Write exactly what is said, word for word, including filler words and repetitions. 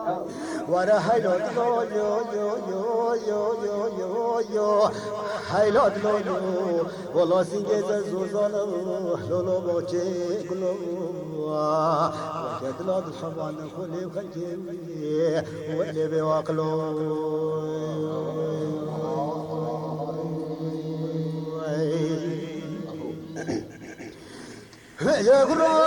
ورا هايلوت لو يو يو يو يو يو يو يو هايلوت لو يو والله سينجز زوزانا لولو بوتشي كلو وجد لو الحبان خلي خلكي واللي بيواقلو يا